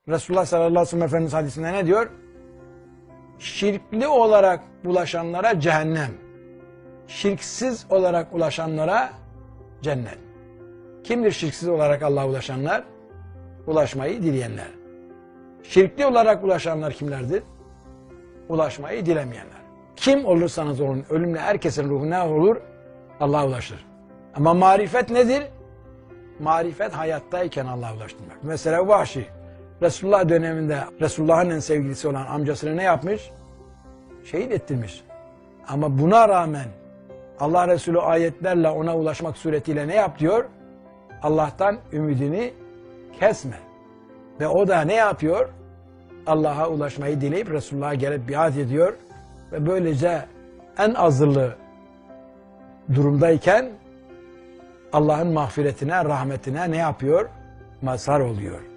Resulullah sallallahu aleyhi ve sellem Efendimiz hadisinde ne diyor? Şirkli olarak ulaşanlara cehennem. Şirksiz olarak ulaşanlara cennet. Kimdir şirksiz olarak Allah'a ulaşanlar? Ulaşmayı dileyenler. Şirkli olarak ulaşanlar kimlerdir? Ulaşmayı dilemeyenler. Kim olursanız olun, ölümle herkesin ruhu ne olur? Allah'a ulaşır. Ama marifet nedir? Marifet hayattayken Allah'a ulaştırmak. Mesela Vahşi, Resulullah döneminde Resulullah'ın en sevgilisi olan amcasını ne yapmış? Şehit ettirmiş. Ama buna rağmen Allah Resulü ayetlerle ona ulaşmak suretiyle ne yap diyor? Allah'tan ümidini kesme. Ve o da ne yapıyor? Allah'a ulaşmayı dileyip Resulullah'a gelip biat ediyor. Ve böylece en azılı durumdayken Allah'ın mağfiretine, rahmetine ne yapıyor? Mazhar oluyor.